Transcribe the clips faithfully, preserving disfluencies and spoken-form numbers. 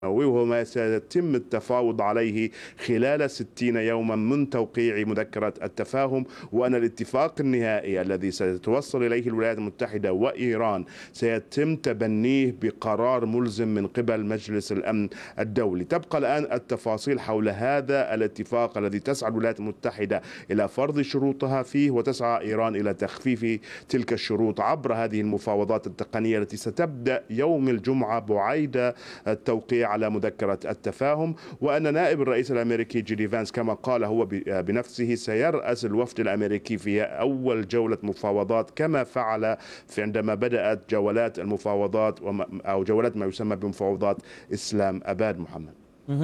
وهو ما سيتم التفاوض عليه خلال ستين يوما من توقيع مذكرة التفاهم، وأن الاتفاق النهائي الذي ستتوصل إليه الولايات المتحدة وإيران سيتم تبنيه بقرار ملزم من قبل مجلس الأمن الدولي. تبقى الآن التفاصيل حول هذا الاتفاق الذي تسعى الولايات المتحدة إلى فرض شروطها فيه، وتسعى إيران إلى تخفيف تلك الشروط عبر هذه المفاوضات التقنية التي ستبدأ يوم الجمعة بعيد التوقيع على مذكرة التفاهم. وأن نائب الرئيس الأمريكي جي دي فانس كما قال هو بنفسه سيرأس الوفد الأمريكي في أول جولة مفاوضات، كما فعل في عندما بدأت جولات المفاوضات أو جولات ما يسمى بمفاوضات إسلام أباد. محمد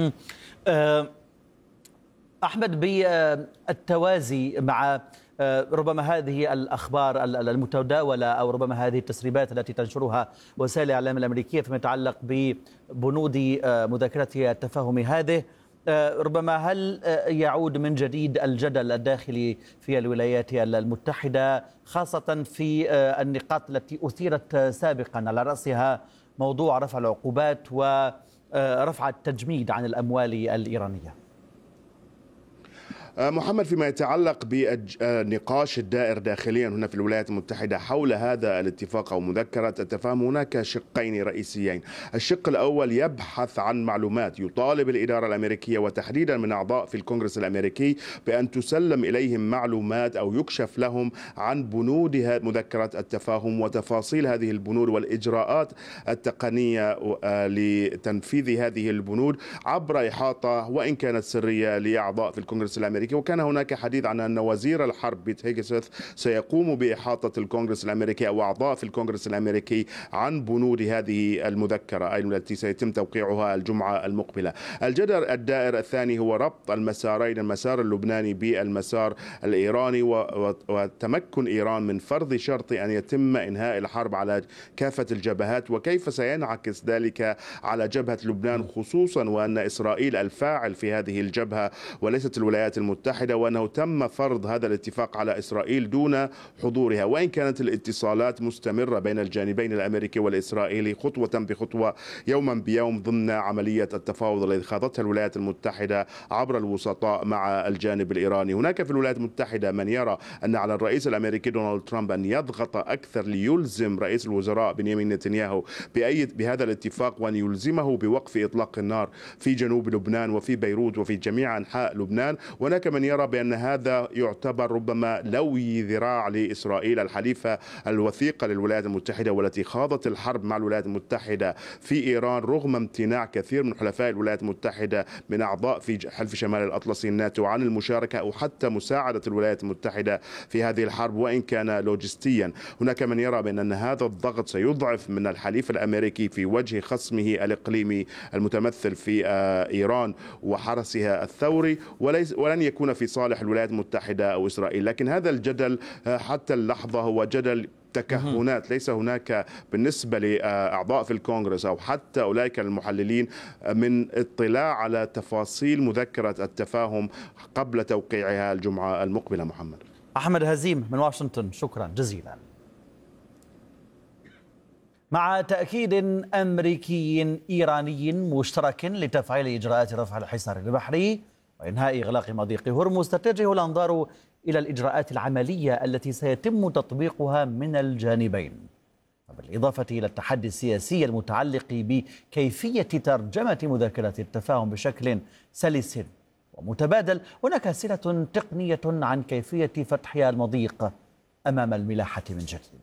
أحمد، بالتوازي مع ربما هذه الأخبار المتداولة أو ربما هذه التسريبات التي تنشرها وسائل الإعلام الأمريكية فيما يتعلق ببنود مذكرة التفاهم هذه، ربما هل يعود من جديد الجدل الداخلي في الولايات المتحدة، خاصة في النقاط التي أثيرت سابقا على رأسها موضوع رفع العقوبات ورفع التجميد عن الأموال الإيرانية؟ محمد، فيما يتعلق بالنقاش الدائر داخليا هنا في الولايات المتحدة حول هذا الاتفاق أو مذكرة التفاهم، هناك شقين رئيسيين. الشق الأول يبحث عن معلومات، يطالب الإدارة الأمريكية وتحديدا من أعضاء في الكونغرس الأمريكي بأن تسلم إليهم معلومات أو يكشف لهم عن بنود مذكرة التفاهم وتفاصيل هذه البنود والإجراءات التقنية لتنفيذ هذه البنود عبر إحاطة وإن كانت سرية لأعضاء في الكونغرس الأمريكي. وكان هناك حديث عن أن وزير الحرب بيت هيجسث سيقوم بإحاطة الكونغرس الأمريكي أو أعضاء في الكونغرس الأمريكي عن بنود هذه المذكرة أي التي سيتم توقيعها الجمعة المقبلة. الجدل الدائر الثاني هو ربط المسارين، المسار اللبناني بالمسار الإيراني، وتمكن إيران من فرض شرط أن يتم إنهاء الحرب على كافة الجبهات، وكيف سينعكس ذلك على جبهة لبنان خصوصا وأن إسرائيل الفاعل في هذه الجبهة وليست الولايات المتحدة، وأنه تم فرض هذا الاتفاق على إسرائيل دون حضورها، وإن كانت الاتصالات مستمرة بين الجانبين الأمريكي والإسرائيلي خطوة بخطوة يوما بيوم ضمن عملية التفاوض التي خاضتها الولايات المتحدة عبر الوسطاء مع الجانب الإيراني. هناك في الولايات المتحدة من يرى أن على الرئيس الأمريكي دونالد ترامب أن يضغط أكثر ليلزم رئيس الوزراء بنيامين نتنياهو بأيد بهذا الاتفاق، وأن يلزمه بوقف إطلاق النار في جنوب لبنان وفي بيروت وفي جميع أنحاء لبنان. هناك من يرى بأن هذا يعتبر ربما لوي ذراع لإسرائيل الحليفة الوثيقة للولايات المتحدة والتي خاضت الحرب مع الولايات المتحدة في إيران رغم امتناع كثير من حلفاء الولايات المتحدة من أعضاء في حلف شمال الأطلسي الناتو عن المشاركة أو حتى مساعدة الولايات المتحدة في هذه الحرب وإن كان لوجستيا. هناك من يرى بأن هذا الضغط سيضعف من الحليف الأمريكي في وجه خصمه الإقليمي المتمثل في إيران وحرسها الثوري، وليس ولن يكون في صالح الولايات المتحدة أو إسرائيل. لكن هذا الجدل حتى اللحظة هو جدل تكهنات، ليس هناك بالنسبة لأعضاء في الكونغرس أو حتى أولئك المحللين من اطلاع على تفاصيل مذكرة التفاهم قبل توقيعها الجمعة المقبلة. محمد أحمد هزيم من واشنطن، شكرا جزيلا. مع تأكيد أمريكي إيراني مشترك لتفعيل إجراءات رفع الحصار البحري وإنهاء إغلاق مضيق هرمز، تتجه الأنظار إلى الإجراءات العملية التي سيتم تطبيقها من الجانبين، بالإضافة إلى التحدي السياسي المتعلق بكيفية ترجمة مذكرة التفاهم بشكل سلس ومتبادل. هناك أسئلة تقنية عن كيفية فتح المضيق أمام الملاحة من جديد.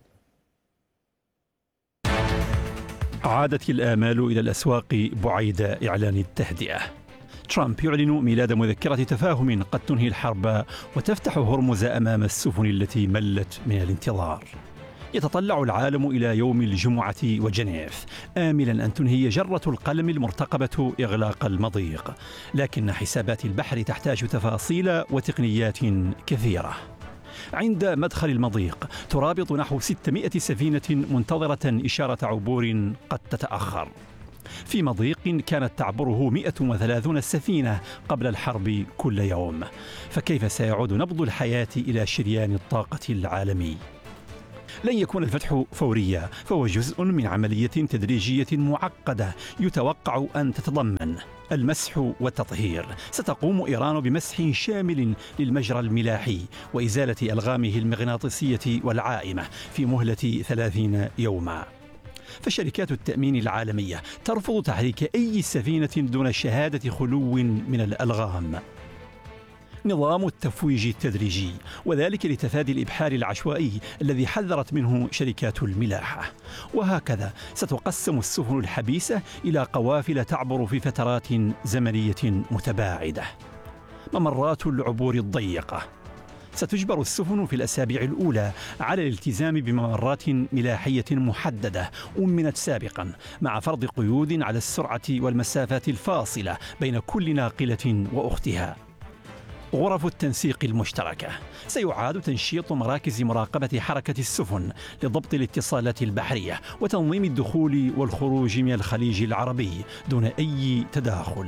عادت الآمال إلى الأسواق بعيد إعلان التهدئة. ترامب يعلن ميلاد مذكرة تفاهم قد تنهي الحرب وتفتح هرمز أمام السفن التي ملت من الانتظار. يتطلع العالم إلى يوم الجمعة وجنيف آملا أن تنهي جرة القلم المرتقبة إغلاق المضيق، لكن حسابات البحر تحتاج تفاصيل وتقنيات كثيرة. عند مدخل المضيق ترابط نحو ستمائة سفينة منتظرة إشارة عبور قد تتأخر، في مضيق كانت تعبره مئة وثلاثين سفينة قبل الحرب كل يوم. فكيف سيعود نبض الحياة إلى شريان الطاقة العالمي؟ لن يكون الفتح فوريا، فهو جزء من عملية تدريجية معقدة يتوقع أن تتضمن المسح والتطهير. ستقوم إيران بمسح شامل للمجرى الملاحي وإزالة ألغامه المغناطيسية والعائمة في مهلة ثلاثين يوما. فشركات التأمين العالمية ترفض تحريك أي سفينة دون شهادة خلو من الألغام. نظام التفويج التدريجي، وذلك لتفادي الإبحار العشوائي الذي حذرت منه شركات الملاحة. وهكذا ستقسم السفن الحبيسة إلى قوافل تعبر في فترات زمنية متباعدة. ممرات العبور الضيقة، ستجبر السفن في الأسابيع الأولى على الالتزام بممرات ملاحية محددة أمنت سابقا، مع فرض قيود على السرعة والمسافات الفاصلة بين كل ناقلة وأختها. غرف التنسيق المشتركة، سيعاد تنشيط مراكز مراقبة حركة السفن لضبط الاتصالات البحرية وتنظيم الدخول والخروج من الخليج العربي دون أي تداخل.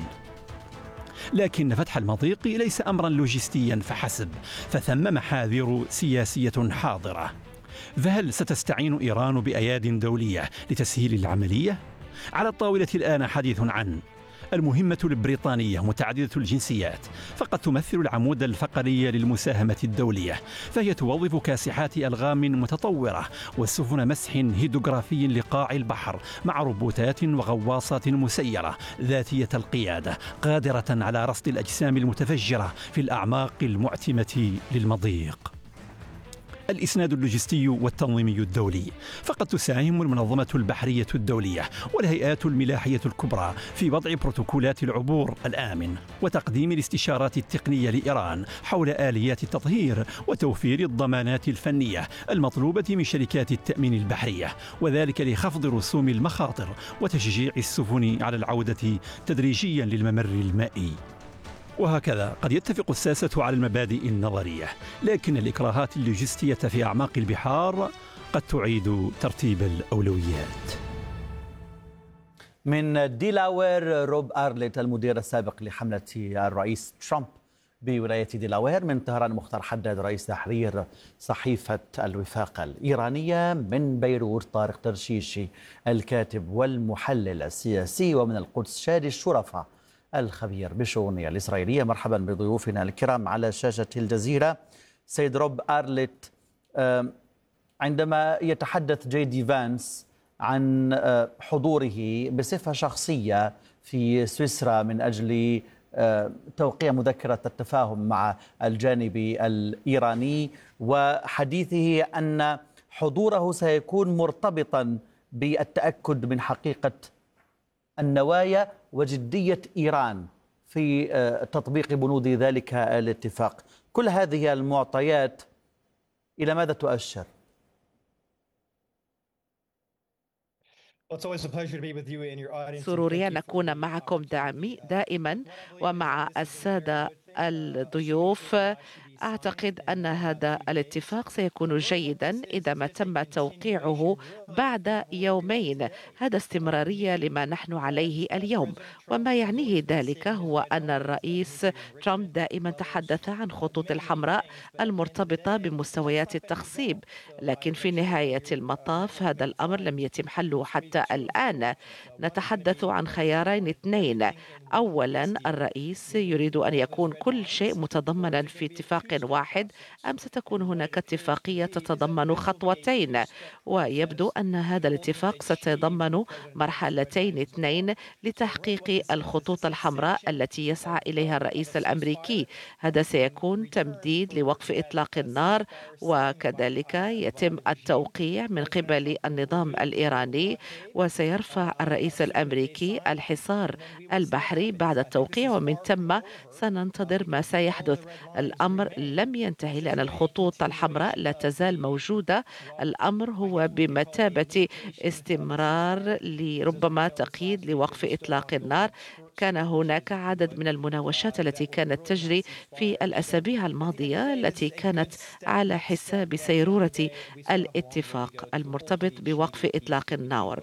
لكن فتح المضيق ليس أمرا لوجستيا فحسب، فثم محاذير سياسية حاضرة. فهل ستستعين إيران بأياد دولية لتسهيل العملية؟ على الطاولة الآن حديث عن المهمة البريطانية متعددة الجنسيات، فقد تمثل العمود الفقري للمساهمة الدولية، فهي توظف كاسحات ألغام متطورة وسفن مسح هيدروغرافي لقاع البحر مع روبوتات وغواصات مسيرة ذاتية القيادة قادرة على رصد الأجسام المتفجرة في الأعماق المعتمة للمضيق. الإسناد اللوجستي والتنظيمي الدولي، فقد تساهم المنظمة البحرية الدولية والهيئات الملاحية الكبرى في وضع بروتوكولات العبور الآمن وتقديم الاستشارات التقنية لإيران حول آليات التطهير وتوفير الضمانات الفنية المطلوبة من شركات التأمين البحرية، وذلك لخفض رسوم المخاطر وتشجيع السفن على العودة تدريجيا للممر المائي. وهكذا قد يتفق الساسة على المبادئ النظرية، لكن الإكراهات اللوجستية في أعماق البحار قد تعيد ترتيب الأولويات. من ديلاوير، روب أرليت المدير السابق لحملة الرئيس ترامب بولاية ديلاوير. من طهران مختار حداد رئيس تحرير صحيفة الوفاق الإيرانية. من بيروت طارق ترشيشي الكاتب والمحلل السياسي. ومن القدس شادي الشرفة الخبير بالشؤون الإسرائيلية. مرحبا بضيوفنا الكرام على شاشة الجزيرة. سيد روب أرليت، عندما يتحدث جي دي فانس عن حضوره بصفة شخصية في سويسرا من أجل توقيع مذكرة التفاهم مع الجانب الإيراني، وحديثه أن حضوره سيكون مرتبطا بالتأكد من حقيقة النوايا وجدية إيران في تطبيق بنود ذلك الاتفاق، كل هذه المعطيات إلى ماذا تؤشر؟ سروري أن أكون معكم داعمي دائما ومع السادة الضيوف. أعتقد أن هذا الاتفاق سيكون جيدا إذا ما تم توقيعه بعد يومين. هذا استمرارية لما نحن عليه اليوم، وما يعنيه ذلك هو أن الرئيس ترامب دائما تحدث عن خطوط الحمراء المرتبطة بمستويات التخصيب، لكن في نهاية المطاف هذا الأمر لم يتم حله حتى الآن. نتحدث عن خيارين اثنين. أولا، الرئيس يريد أن يكون كل شيء متضمنا في اتفاق واحد، أم ستكون هناك اتفاقية تتضمن خطوتين؟ ويبدو أن هذا الاتفاق سيتضمن مرحلتين اثنين لتحقيق الخطوط الحمراء التي يسعى إليها الرئيس الأمريكي. هذا سيكون تمديد لوقف إطلاق النار، وكذلك يتم التوقيع من قبل النظام الإيراني، وسيرفع الرئيس الأمريكي الحصار البحري بعد التوقيع، ومن ثم سننتظر ما سيحدث. الأمر لم ينتهي لأن الخطوط الحمراء لا تزال موجودة. الأمر هو بمثابة استمرار لربما تقييد لوقف إطلاق النار. كان هناك عدد من المناوشات التي كانت تجري في الأسابيع الماضية التي كانت على حساب سيرورة الاتفاق المرتبط بوقف إطلاق النار.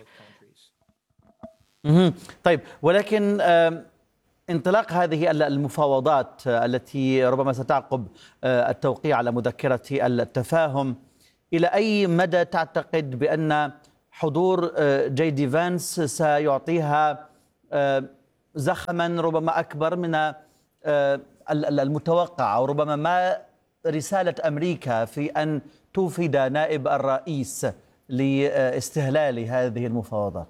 طيب، ولكن انطلاق هذه المفاوضات التي ربما ستعقب التوقيع على مذكرة التفاهم إلى أي مدى تعتقد بأن حضور جي دي فانس سيعطيها زخما ربما أكبر من المتوقع، أو ربما ما رسالة أمريكا في أن توفد نائب الرئيس لاستهلال هذه المفاوضات؟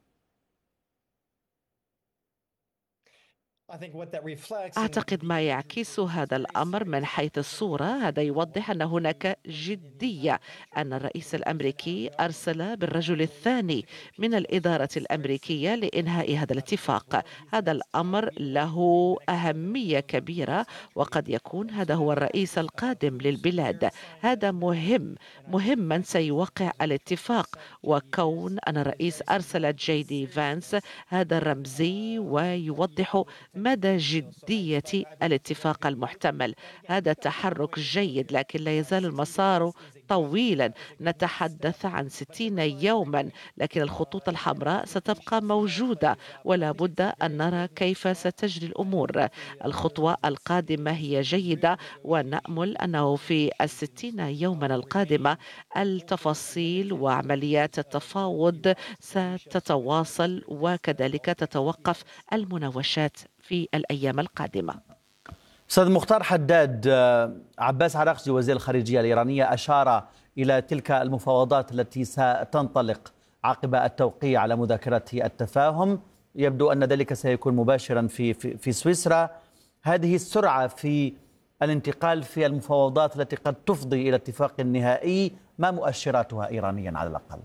أعتقد ما يعكس هذا الأمر من حيث الصورة، هذا يوضح أن هناك جدية، أن الرئيس الأمريكي أرسل بالرجل الثاني من الإدارة الأمريكية لإنهاء هذا الاتفاق. هذا الأمر له أهمية كبيرة، وقد يكون هذا هو الرئيس القادم للبلاد. هذا مهم مهم من سيوقع الاتفاق، وكون أن الرئيس أرسل جي دي فانس هذا رمزي ويوضح مدى جدية الاتفاق المحتمل. هذا تحرك جيد، لكن لا يزال المسار طويلا، نتحدث عن ستين يوما، لكن الخطوط الحمراء ستبقى موجودة، ولا بد أن نرى كيف ستجري الأمور. الخطوة القادمة هي جيدة، ونأمل أنه في الستين يوما القادمة التفاصيل وعمليات التفاوض ستتواصل، وكذلك تتوقف المناوشات في الأيام القادمة. أستاذ مختار حداد، عباس عراقجي وزير الخارجية الإيرانية أشار إلى تلك المفاوضات التي ستنطلق عقب التوقيع على مذكرة التفاهم. يبدو أن ذلك سيكون مباشرا في في, في سويسرا. هذه السرعة في الانتقال في المفاوضات التي قد تفضي إلى اتفاق نهائي، ما مؤشراتها إيرانيا على الأقل؟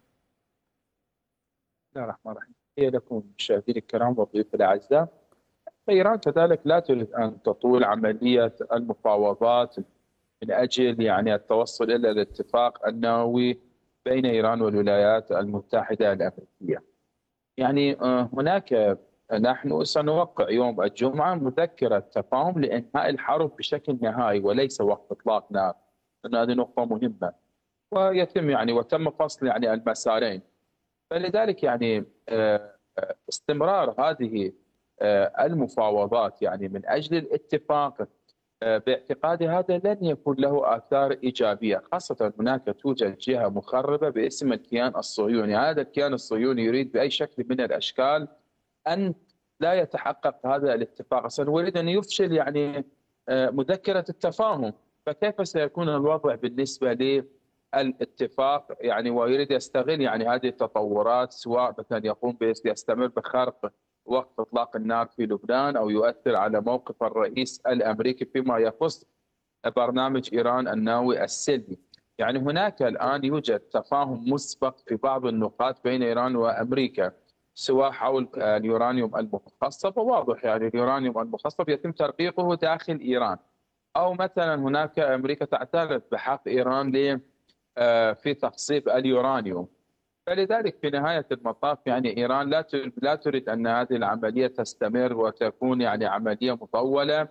بسم الله الرحمن الرحيم. هي لكم مشاهدينا الكرام والضيوف الأعزاء، إيران كذلك لا تريد أن تطول عملية المفاوضات من أجل يعني التوصل إلى الاتفاق النووي بين إيران والولايات المتحدة الأمريكية. يعني هناك نحن سنوقع يوم الجمعة مذكرة تفاهم لإنهاء الحرب بشكل نهائي وليس وقت إطلاق نار، لأن هذه نقطة مهمة، ويتم يعني وتم فصل يعني المسارين. فلذلك يعني استمرار هذه المفاوضات يعني من أجل الاتفاق باعتقادي هذا لن يكون له آثار إيجابية، خاصة هناك توجد جهة مخربة باسم الكيان الصهيوني. هذا الكيان الصهيوني يريد بأي شكل من الأشكال أن لا يتحقق هذا الاتفاق، سنريد أن يفشل يعني مذكرة التفاهم. فكيف سيكون الوضع بالنسبة للاتفاق يعني، ويريد يستغل يعني هذه التطورات، سواء مثلا يقوم يستمر بخرق وقت إطلاق النار في لبنان، أو يؤثر على موقف الرئيس الأمريكي فيما يخص برنامج إيران النووي السلمي. يعني هناك الآن يوجد تفاهم مسبق في بعض النقاط بين إيران وأمريكا، سواء حول اليورانيوم المخصب، وواضح يعني اليورانيوم المخصب يتم ترقيقه داخل إيران، أو مثلا هناك أمريكا تعترف بحق إيران في تخصيب اليورانيوم. فلذلك في نهاية المطاف يعني إيران لا لا تريد أن هذه العملية تستمر وتكون يعني عملية مطولة،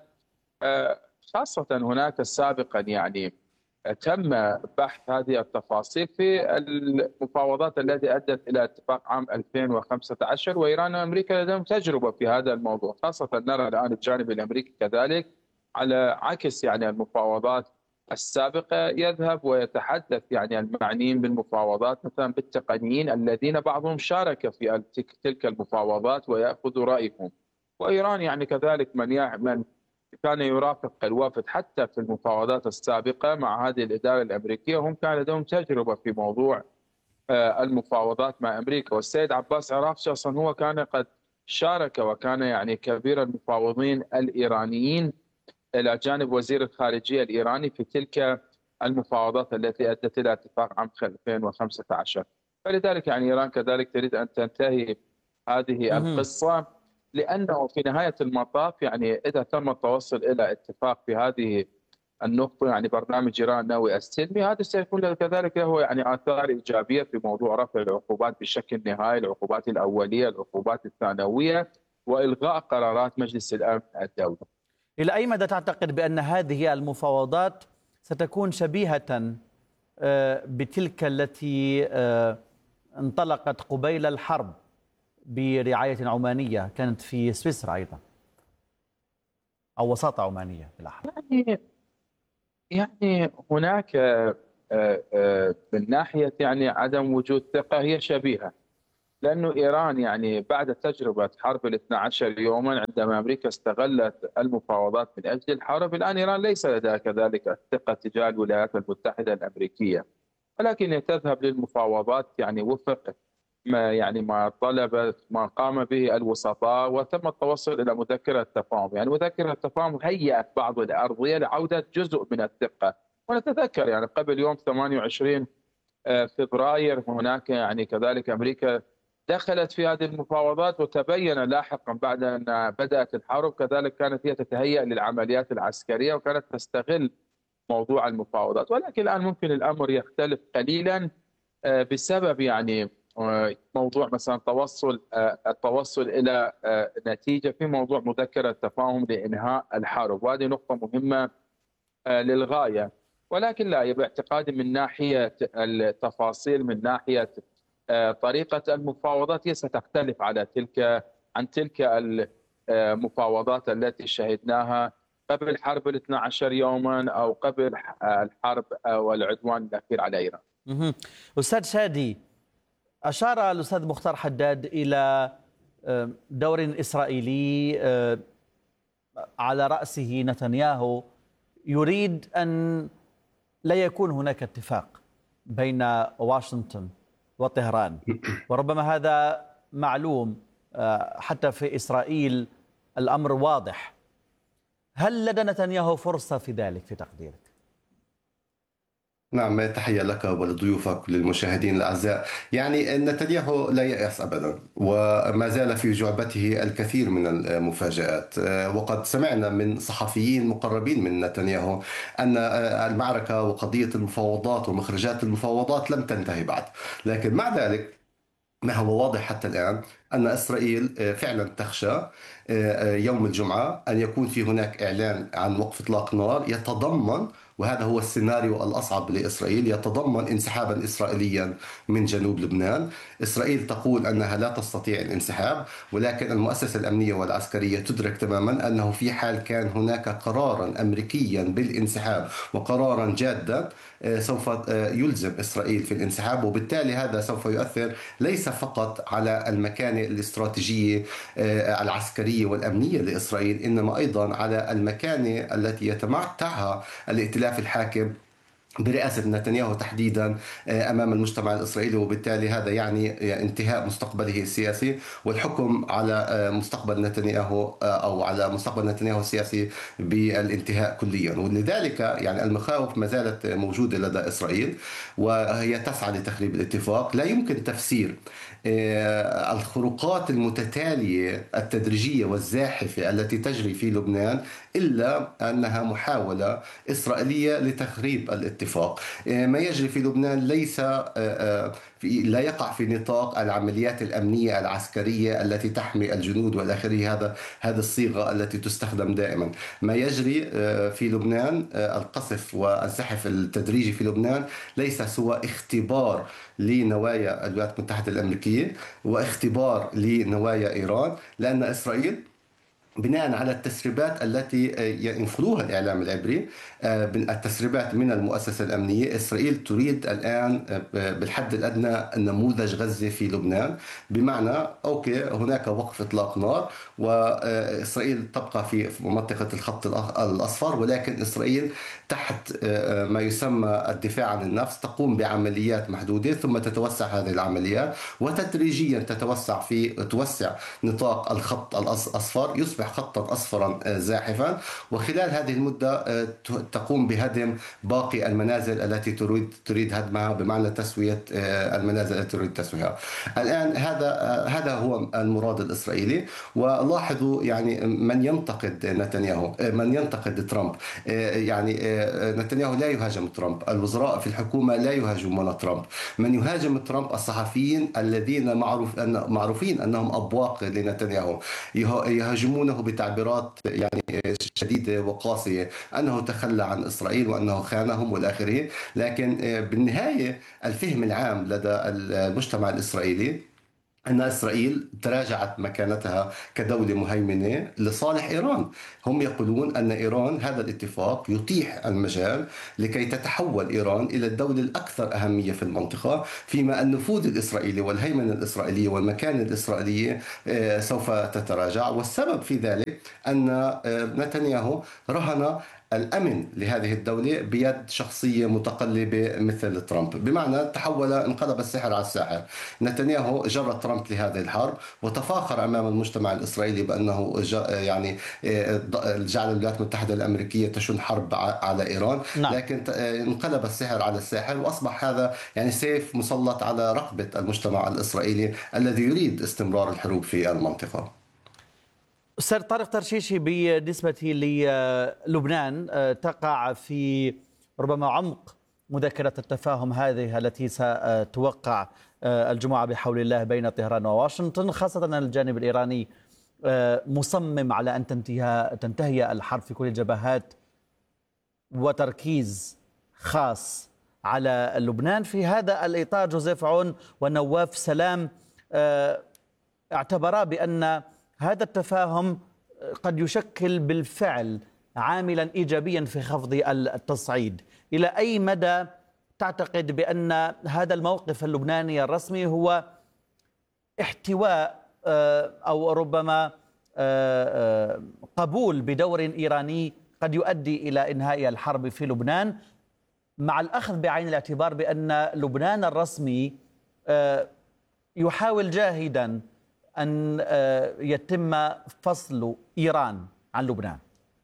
خاصة هناك سابقا يعني تم بحث هذه التفاصيل في المفاوضات التي أدت إلى اتفاق عام ألفين وخمسة عشر، وإيران وأمريكا لديهم تجربة في هذا الموضوع، خاصة نرى الآن الجانب الأمريكي كذلك على عكس يعني المفاوضات السابقة يذهب ويتحدث يعني المعنيين بالمفاوضات مثلا بالتقنيين الذين بعضهم شارك في تلك المفاوضات ويأخذ رأيهم، وإيران يعني كذلك من من كان يرافق الوفد حتى في المفاوضات السابقة مع هذه الإدارة الأمريكية، هم كان لديهم تجربة في موضوع المفاوضات مع أمريكا. والسيد عباس عراقجي أصلا هو كان قد شارك وكان يعني كبير المفاوضين الإيرانيين إلى جانب وزير الخارجية الإيراني في تلك المفاوضات التي أدت إلى اتفاق عام ألفين وخمسة عشر. فلذلك يعني إيران كذلك تريد أن تنتهي هذه القصة، لأنه في نهاية المطاف يعني إذا تم التوصل إلى اتفاق في هذه النقطة يعني برنامج إيران النووي السلمي، هذا سيكون كذلك له يعني آثار إيجابية في موضوع رفع العقوبات بشكل نهائي، العقوبات الأولية، العقوبات الثانوية، وإلغاء قرارات مجلس الأمن الدولي. إلى أي مدى تعتقد بأن هذه المفاوضات ستكون شبيهة بتلك التي انطلقت قبيل الحرب برعاية عمانية كانت في سويسرا أيضا، أو وساطة عمانية بالأحرى؟ يعني يعني هناك من ناحية يعني عدم وجود ثقة هي شبيهة، لأنه إيران يعني بعد تجربة حرب الاثنى عشر يوما عندما أمريكا استغلت المفاوضات من أجل الحرب، الآن إيران ليس لديها كذلك الثقة تجاه الولايات المتحدة الأمريكية، ولكن تذهب للمفاوضات يعني وفق ما يعني ما طلبت ما قام به الوسطاء، وتم التوصل إلى مذكرة تفاهم. يعني مذكرة التفاهم هيأت بعض الأرضية لعودة جزء من الثقة. ونتذكر يعني قبل يوم ثمانية وعشرين فبراير هناك يعني كذلك أمريكا دخلت في هذه المفاوضات، وتبين لاحقا بعد أن بدأت الحرب كذلك كانت هي تتهيأ للعمليات العسكرية وكانت تستغل موضوع المفاوضات. ولكن الآن ممكن الأمر يختلف قليلا بسبب يعني موضوع مثلا توصل التوصل إلى نتيجة في موضوع مذكرة تفاهم لإنهاء الحرب، وهذه نقطة مهمة للغاية. ولكن لا، باعتقادي من ناحية التفاصيل، من ناحية طريقة المفاوضات، هي ستختلف على تلك عن تلك المفاوضات التي شهدناها قبل حرب الاثنى عشر يوما أو قبل الحرب والعدوان الأخير على إيران. أستاذ شادي، أشار الأستاذ مختار حداد إلى دور إسرائيلي على رأسه نتنياهو يريد أن لا يكون هناك اتفاق بين واشنطن وطهران، وربما هذا معلوم حتى في إسرائيل الأمر واضح. هل لدى نتنياهو فرصة في ذلك في تقديرك؟ نعم، تحية لك ولضيوفك وللمشاهدين الأعزاء. يعني نتنياهو لا يأس أبدا، وما زال في جعبته الكثير من المفاجآت. وقد سمعنا من صحفيين مقربين من نتنياهو أن المعركة وقضية المفاوضات ومخرجات المفاوضات لم تنتهي بعد. لكن مع ذلك ما هو واضح حتى الآن أن إسرائيل فعلا تخشى يوم الجمعة أن يكون في هناك إعلان عن وقف إطلاق نار يتضمن، وهذا هو السيناريو الأصعب لإسرائيل، يتضمن انسحابا إسرائيليا من جنوب لبنان. إسرائيل تقول أنها لا تستطيع الانسحاب، ولكن المؤسسة الأمنية والعسكرية تدرك تماما أنه في حال كان هناك قرارا أمريكيا بالانسحاب وقرارا جادا سوف يلزم إسرائيل في الانسحاب، وبالتالي هذا سوف يؤثر ليس فقط على المكانة الاستراتيجية العسكرية والأمنية لإسرائيل، إنما أيضا على المكانة التي يتمتعها الائتلاف الحاكم برئاسة نتنياهو تحديدا أمام المجتمع الإسرائيلي. وبالتالي هذا يعني انتهاء مستقبله السياسي والحكم على مستقبل نتنياهو أو على مستقبل نتنياهو السياسي بالانتهاء كليا. ولذلك يعني المخاوف ما زالت موجودة لدى إسرائيل، وهي تسعى لتخريب الاتفاق. لا يمكن تفسير الخروقات المتتالية التدريجية والزاحفة التي تجري في لبنان إلا أنها محاولة إسرائيلية لتخريب الاتفاق. ما يجري في لبنان ليس لا يقع في نطاق العمليات الأمنية العسكرية التي تحمي الجنود والآخرين، هذا هذه الصيغة التي تستخدم دائما. ما يجري في لبنان القصف والزحف التدريجي في لبنان ليس سوى اختبار لنوايا الولايات المتحدة الأمريكية واختبار لنوايا إيران، لأن إسرائيل بناء على التسريبات التي ينقلوها الإعلام العبري، التسريبات من المؤسسة الأمنية، إسرائيل تريد الآن بالحد الأدنى نموذج غزة في لبنان، بمعنى أوكي هناك وقف إطلاق نار وإسرائيل تبقى في منطقة الخط الأصفر، ولكن إسرائيل تحت ما يسمى الدفاع عن النفس تقوم بعمليات محدودة ثم تتوسع هذه العمليات وتدريجيا تتوسع في توسع نطاق الخط الأصفر يصبح خطا أصفرا زاحفا، وخلال هذه المدة تقوم بهدم باقي المنازل التي تريد تريد هدمها، بمعنى تسوية المنازل التي تريد تسويتها. الآن هذا هذا هو المراد الإسرائيلي. ولاحظوا يعني من ينتقد نتنياهو، من ينتقد ترامب، يعني نتنياهو لا يهاجم ترامب، الوزراء في الحكومة لا يهاجمون ترامب، من يهاجم ترامب الصحفيين الذين معروف أن معروفين أنهم أبواق لنتنياهو، يهاجمونه بتعبيرات يعني شديدة وقاسية أنه تخلى عن إسرائيل وأنه خانهم والآخرين. لكن بالنهاية الفهم العام لدى المجتمع الإسرائيلي أن إسرائيل تراجعت مكانتها كدولة مهيمنة لصالح إيران. هم يقولون أن إيران هذا الاتفاق يتيح المجال لكي تتحول إيران إلى الدولة الأكثر أهمية في المنطقة، فيما النفوذ الإسرائيلي والهيمنة الإسرائيلية والمكانة الإسرائيلية سوف تتراجع. والسبب في ذلك أن نتنياهو رهن الأمن لهذه الدولة بيد شخصية متقلبة مثل ترامب، بمعنى تحول انقلب السحر على الساحر. نتنياهو جر ترامب لهذه الحرب وتفاخر أمام المجتمع الإسرائيلي بأنه يعني جعل الولايات المتحدة الأمريكية تشن حرب على إيران. نعم. لكن انقلب السحر على الساحر وأصبح هذا يعني سيف مسلط على رقبة المجتمع الإسرائيلي الذي يريد استمرار الحروب في المنطقة. أستاذ طارق ترشيشي، بالنسبة للبنان تقع في ربما عمق مذكرة التفاهم هذه التي ستوقع الجمعة بحول الله بين طهران وواشنطن، خاصة أن الجانب الإيراني مصمم على أن تنتهي تنتهي الحرب في كل الجبهات وتركيز خاص على لبنان. في هذا الإطار جوزيف عون ونواف سلام اعتبرا بأن هذا التفاهم قد يشكل بالفعل عاملا إيجابيا في خفض التصعيد. إلى أي مدى تعتقد بأن هذا الموقف اللبناني الرسمي هو احتواء أو ربما قبول بدور إيراني قد يؤدي إلى إنهاء الحرب في لبنان، مع الأخذ بعين الاعتبار بأن لبنان الرسمي يحاول جاهدا أن يتم فصل إيران عن لبنان؟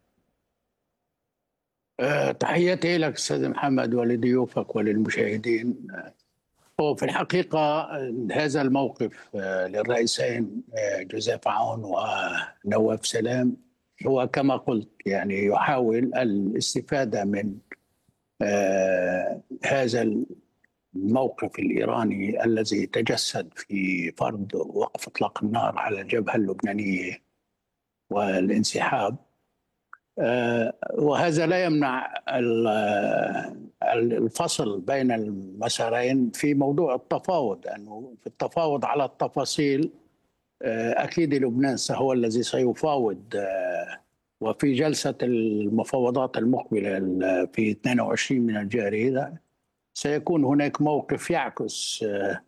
تحياتي لك أستاذ محمد ولضيوفك وللمشاهدين. وفي الحقيقة هذا الموقف للرئيسين جوزيف عون ونواف سلام هو كما قلت يعني يحاول الاستفادة من هذا الموقف الإيراني الذي تجسد في فرض وقف إطلاق النار على الجبهة اللبنانية والانسحاب، وهذا لا يمنع الفصل بين المسارين في موضوع التفاوض، لأنه في التفاوض على التفاصيل أكيد لبنان هو الذي سيفاوض. وفي جلسة المفاوضات المقبلة في اثنين وعشرين من الجاري سيكون هناك موقف يعكس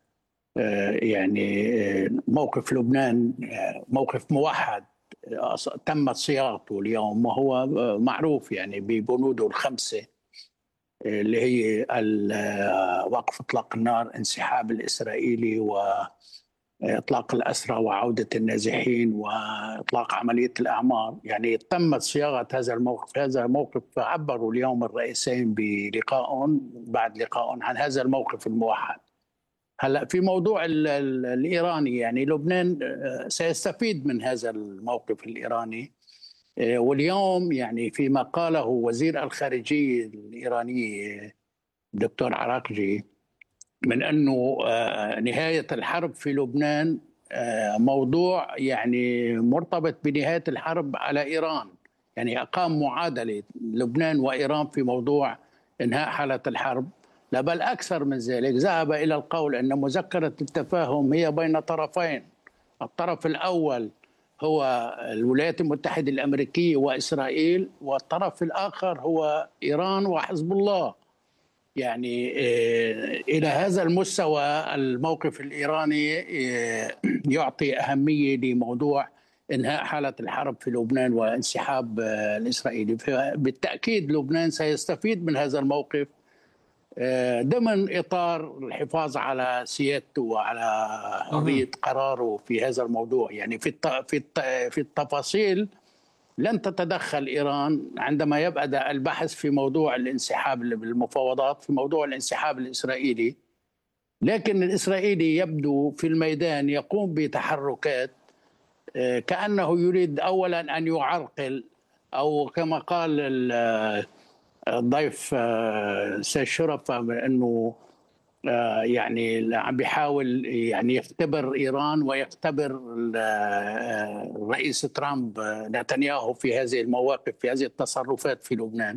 يعني موقف لبنان، موقف موحد تمت صياغته اليوم وهو معروف يعني ببنوده الخمسة اللي هي وقف إطلاق النار، انسحاب الإسرائيلي، وإطلاق الأسرى وعودة النازحين، وإطلاق عملية الأعمار. يعني تمت صياغة هذا الموقف. هذا موقف عبروا اليوم الرئيسين بلقاء بعد لقاء عن هذا الموقف الموحد. هلا في موضوع الإيراني، يعني لبنان سيستفيد من هذا الموقف الإيراني. واليوم يعني فيما قاله وزير الخارجية الإيراني الدكتور عراقجي من أنه نهاية الحرب في لبنان موضوع يعني مرتبط بنهاية الحرب على إيران، يعني أقام معادلة لبنان وإيران في موضوع إنهاء حالة الحرب. لا بل أكثر من ذلك، ذهب إلى القول أن مذكرة التفاهم هي بين طرفين. الطرف الأول هو الولايات المتحدة الأمريكية وإسرائيل، والطرف الآخر هو إيران وحزب الله. يعني إلى هذا المستوى الموقف الإيراني يعطي أهمية لموضوع إنهاء حالة الحرب في لبنان وانسحاب الإسرائيلي. بالتأكيد لبنان سيستفيد من هذا الموقف ضمن إطار الحفاظ على سيادته وعلى حرية قراره في هذا الموضوع. يعني في في في التفاصيل لن تتدخل إيران عندما يبدأ البحث في موضوع الانسحاب بالمفاوضات، في موضوع الانسحاب الإسرائيلي. لكن الإسرائيلي يبدو في الميدان يقوم بتحركات كأنه يريد أولا أن يعرقل، أو كما قال الضيف سيد شرفة أنه يعني عم بيحاول يعني يختبر إيران ويختبر الرئيس ترامب نتنياهو في هذه المواقف، في هذه التصرفات في لبنان.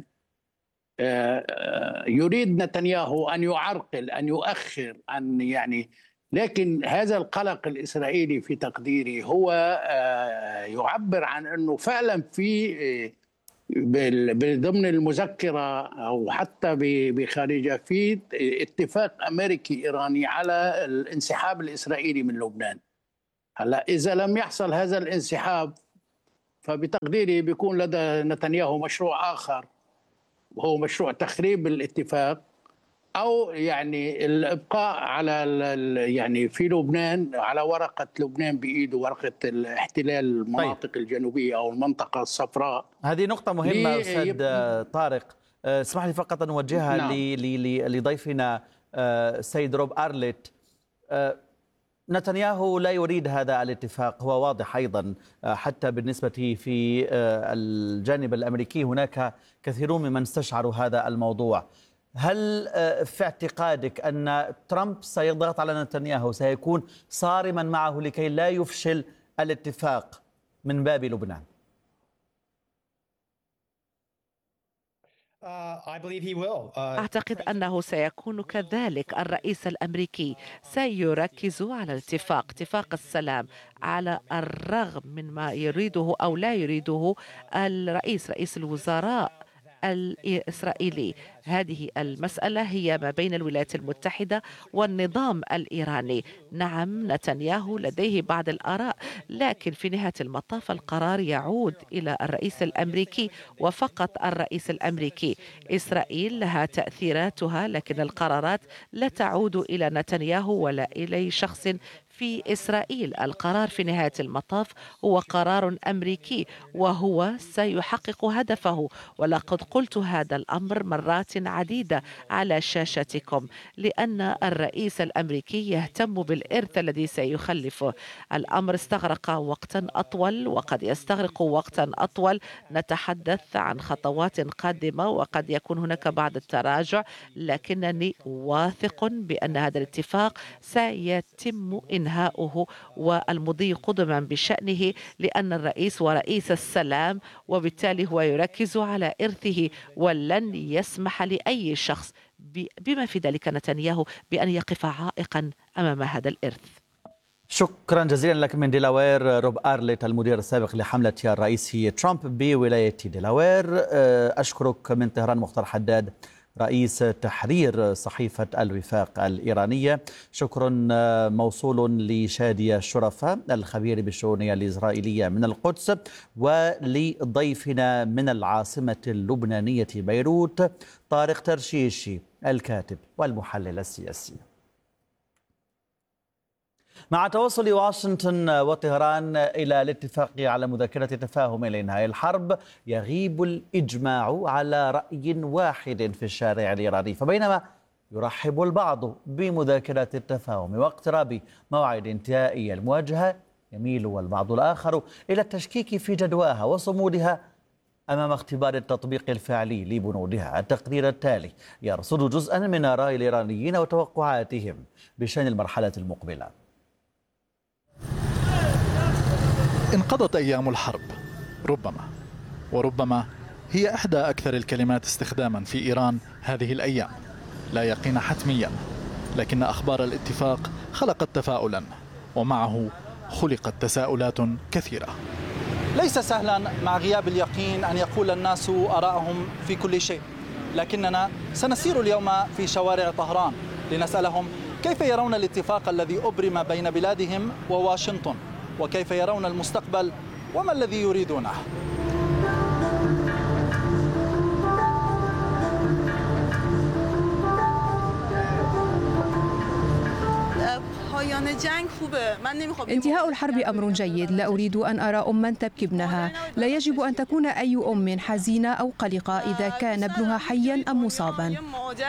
يريد نتنياهو أن يعرقل، أن يؤخر، أن يعني لكن هذا القلق الإسرائيلي في تقديري هو يعبر عن أنه فعلا في ضمن المذكرة أو حتى بخارجها في اتفاق أمريكي إيراني على الانسحاب الإسرائيلي من لبنان. هلا إذا لم يحصل هذا الانسحاب فبتقديري بيكون لدى نتنياهو مشروع آخر، وهو مشروع تخريب الاتفاق أو يعني الإبقاء على يعني في لبنان على ورقة لبنان بإيده، ورقة الاحتلال المناطق طيب. الجنوبية أو المنطقة الصفراء. هذه نقطة مهمة أستاذ يب... طارق. اسمح لي فقط أن نوجهها نعم. لضيفنا السيد روب أرليت. نتنياهو لا يريد هذا الاتفاق، هو واضح أيضا حتى بالنسبة في الجانب الأمريكي هناك كثيرون ممن استشعروا هذا الموضوع. هل في اعتقادك أن ترامب سيضغط على نتنياهو، سيكون صارما معه لكي لا يفشل الاتفاق من باب لبنان؟ أعتقد أنه سيكون كذلك. الرئيس الأمريكي سيركز على الاتفاق اتفاق السلام على الرغم من ما يريده أو لا يريده الرئيس رئيس الوزراء الإسرائيلي. هذه المسألة هي ما بين الولايات المتحدة والنظام الإيراني. نعم نتنياهو لديه بعض الآراء، لكن في نهاية المطاف القرار يعود إلى الرئيس الأمريكي وفقط الرئيس الأمريكي. إسرائيل لها تأثيراتها، لكن القرارات لا تعود إلى نتنياهو ولا إلى شخص في إسرائيل. القرار في نهاية المطاف هو قرار أمريكي وهو سيحقق هدفه، ولقد قلت هذا الأمر مرات عديدة على شاشتكم، لأن الرئيس الأمريكي يهتم بالإرث الذي سيخلفه. الأمر استغرق وقتا أطول وقد يستغرق وقتا أطول. نتحدث عن خطوات قادمة وقد يكون هناك بعض التراجع، لكنني واثق بأن هذا الاتفاق سيتم إنهاؤه والمضي قدما بشأنه، لأن الرئيس ورئيس السلام وبالتالي هو يركز على إرثه ولن يسمح لأي شخص بما في ذلك نتنياهو بأن يقف عائقا أمام هذا الإرث. شكرا جزيلا لك من ديلاوير روب أرليت المدير السابق لحملة الرئيس ترامب بولاية ديلاوير. أشكرك من طهران مختار حداد رئيس تحرير صحيفة الوفاق الإيرانية. شكر موصول لشادية الشرفة الخبير بالشؤون الإسرائيلية من القدس، ولضيفنا من العاصمة اللبنانية بيروت طارق ترشيشي الكاتب والمحلل السياسي. مع توصل واشنطن وطهران إلى الاتفاق على مذكرة تفاهم لإنهاء الحرب، يغيب الإجماع على رأي واحد في الشارع الإيراني. فبينما يرحب البعض بمذكرة التفاهم واقتراب موعد انتهاء المواجهة، يميل البعض الآخر إلى التشكيك في جدواها وصمودها أمام اختبار التطبيق الفعلي لبنودها. التقرير التالي يرصد جزءا من آراء الإيرانيين وتوقعاتهم بشأن المرحلة المقبلة. انقضت أيام الحرب، ربما وربما هي إحدى أكثر الكلمات استخداما في إيران هذه الأيام. لا يقين حتميا، لكن أخبار الاتفاق خلقت تفاؤلا، ومعه خلقت تساؤلات كثيرة. ليس سهلا مع غياب اليقين أن يقول الناس آراءهم في كل شيء، لكننا سنسير اليوم في شوارع طهران لنسألهم كيف يرون الاتفاق الذي أبرم بين بلادهم وواشنطن، وكيف يرون المستقبل وما الذي يريدونه. انتهاء الحرب أمر جيد. لا أريد أن أرى أما تبكي ابنها. لا يجب أن تكون أي أم حزينة أو قلقة إذا كان ابنها حيا أم مصابا.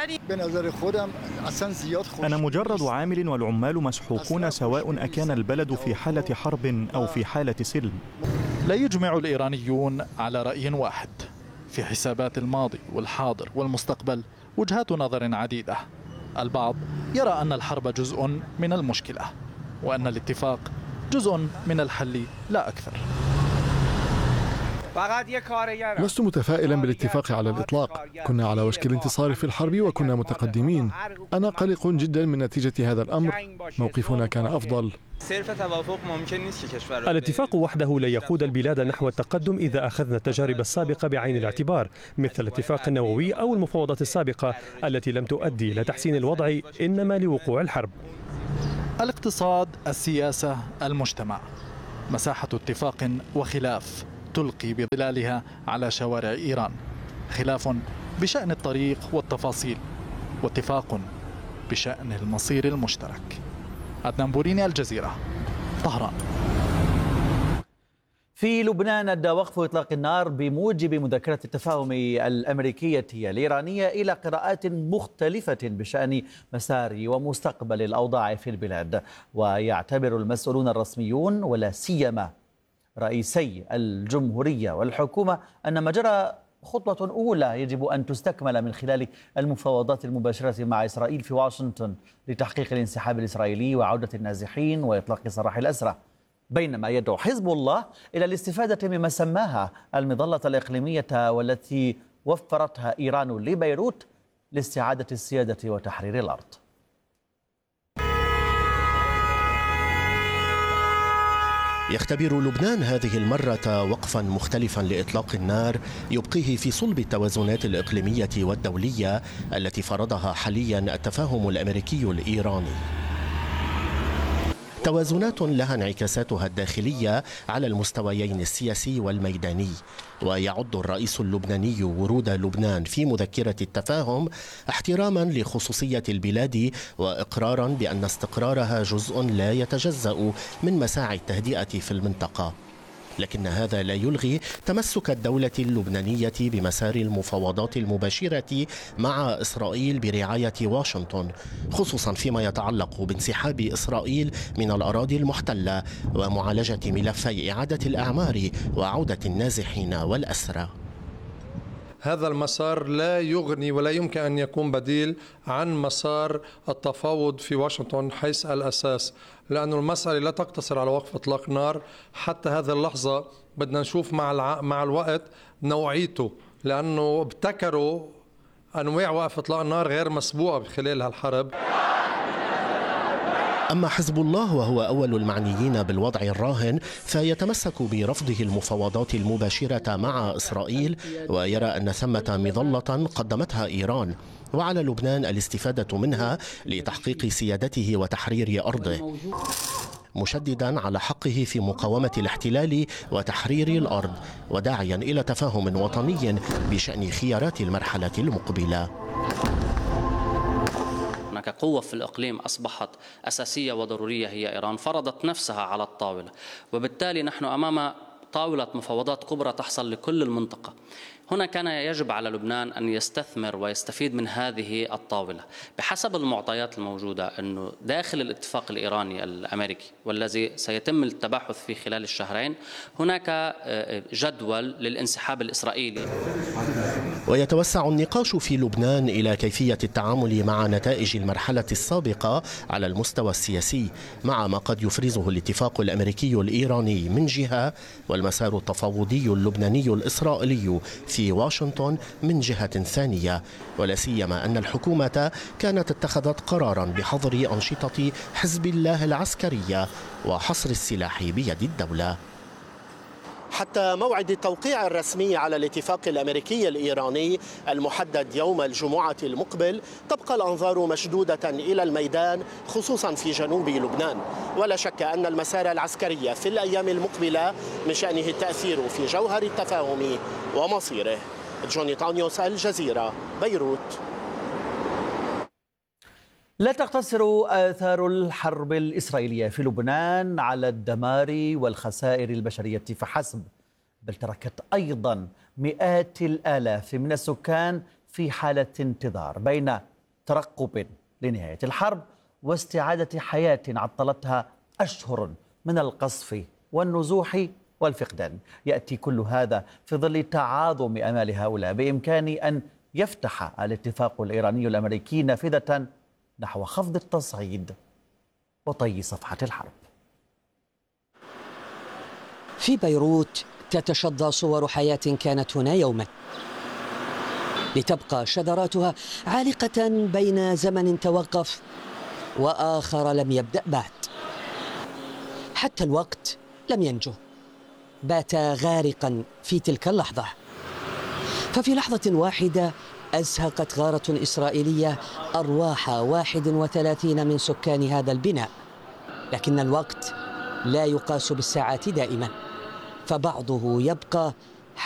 أنا مجرد عامل والعمال مسحوقون، سواء أكان البلد في حالة حرب أو في حالة سلم. لا يجمع الإيرانيون على رأي واحد. في حسابات الماضي والحاضر والمستقبل وجهات نظر عديدة. البعض يرى أن الحرب جزء من المشكلة، وأن الاتفاق جزء من الحل لا أكثر. لست متفائلا بالاتفاق على الإطلاق. كنا على وشك الانتصار في الحرب وكنا متقدمين. أنا قلق جدا من نتيجة هذا الأمر. موقفنا كان أفضل. الاتفاق وحده لا يقود البلاد نحو التقدم إذا أخذنا التجارب السابقة بعين الاعتبار، مثل الاتفاق النووي أو المفاوضات السابقة التي لم تؤدي إلى تحسين الوضع إنما لوقوع الحرب. الاقتصاد، السياسة، المجتمع، مساحة اتفاق وخلاف تلقي بظلالها على شوارع إيران. خلاف بشأن الطريق والتفاصيل، واتفاق بشأن المصير المشترك. عدنان بوريني، الجزيرة، طهران. في لبنان أدى وقف إطلاق النار بموجب مذكرة التفاهم الأمريكية الإيرانية إلى قراءات مختلفة بشأن مسار ومستقبل الأوضاع في البلاد. ويعتبر المسؤولون الرسميون ولا سيما رئيسي الجمهورية والحكومة أن ما جرى خطوة أولى يجب أن تستكمل من خلال المفاوضات المباشرة مع إسرائيل في واشنطن لتحقيق الانسحاب الإسرائيلي وعودة النازحين وإطلاق سراح الأسرى. بينما يدعو حزب الله إلى الاستفادة مما سماها المظلة الإقليمية والتي وفرتها إيران لبيروت لاستعادة السيادة وتحرير الأرض. يختبر لبنان هذه المرة وقفا مختلفا لإطلاق النار يبقيه في صلب التوازنات الإقليمية والدولية التي فرضها حاليا التفاهم الأمريكي الإيراني. توازنات لها انعكاساتها الداخلية على المستويين السياسي والميداني. ويعد الرئيس اللبناني ورود لبنان في مذكرة التفاهم احتراما لخصوصية البلاد وإقرارا بأن استقرارها جزء لا يتجزأ من مساعي التهدئة في المنطقة. لكن هذا لا يلغي تمسك الدولة اللبنانية بمسار المفاوضات المباشرة مع إسرائيل برعاية واشنطن، خصوصا فيما يتعلق بانسحاب إسرائيل من الأراضي المحتلة ومعالجة ملفي إعادة الأعمار وعودة النازحين والأسرى. هذا المسار لا يغني ولا يمكن أن يكون بديل عن مسار التفاوض في واشنطن حيث الأساس، لأن المسألة لا تقتصر على وقف إطلاق نار. حتى هذه اللحظة بدنا نشوف مع الع... مع الوقت نوعيته، لأنه ابتكروا أنواع وقف إطلاق النار غير مسبوقة بخلال هالحرب. أما حزب الله وهو أول المعنيين بالوضع الراهن فيتمسك برفضه المفاوضات المباشرة مع إسرائيل، ويرى أن ثمة مظلة قدمتها إيران وعلى لبنان الاستفادة منها لتحقيق سيادته وتحرير أرضه، مشددا على حقه في مقاومة الاحتلال وتحرير الأرض، وداعيا إلى تفاهم وطني بشأن خيارات المرحلة المقبلة. هناك قوة في الإقليم أصبحت أساسية وضرورية هي إيران، فرضت نفسها على الطاولة، وبالتالي نحن أمام طاولة مفاوضات كبرى تحصل لكل المنطقة. هنا كان يجب على لبنان أن يستثمر ويستفيد من هذه الطاولة بحسب المعطيات الموجودة، أنه داخل الاتفاق الإيراني الأمريكي والذي سيتم التباحث فيه خلال الشهرين هناك جدول للانسحاب الإسرائيلي. ويتوسع النقاش في لبنان إلى كيفية التعامل مع نتائج المرحلة السابقة على المستوى السياسي، مع ما قد يفرزه الاتفاق الأمريكي الإيراني من جهة والمسار التفاوضي اللبناني الإسرائيلي في واشنطن من جهة ثانية، ولا سيما أن الحكومة كانت اتخذت قرارا بحظر أنشطة حزب الله العسكرية وحصر السلاح بيد الدولة. حتى موعد التوقيع الرسمي على الاتفاق الأمريكي الإيراني المحدد يوم الجمعة المقبل تبقى الأنظار مشدودة إلى الميدان، خصوصا في جنوب لبنان. ولا شك أن المسار العسكري في الأيام المقبلة من شأنه التأثير في جوهر التفاهم ومصيره. جوني تانيوس، الجزيرة، بيروت. لا تقتصر آثار الحرب الإسرائيلية في لبنان على الدمار والخسائر البشرية فحسب، بل تركت أيضا مئات الآلاف من السكان في حالة انتظار بين ترقب لنهاية الحرب واستعادة حياة عطلتها أشهر من القصف والنزوح والفقدان. يأتي كل هذا في ظل تعاظم أمال هؤلاء بإمكان أن يفتح الاتفاق الإيراني الأمريكي نافذة نحو خفض التصعيد وطي صفحة الحرب. في بيروت تتشظى صور حياة كانت هنا يوما، لتبقى شذراتها عالقة بين زمن توقف وآخر لم يبدأ بعد. حتى الوقت لم ينجو، بات غارقا في تلك اللحظة. ففي لحظة واحدة أزهقت غارة إسرائيلية أرواح واحد وثلاثين من سكان هذا البناء. لكن الوقت لا يقاس بالساعات دائما، فبعضه يبقى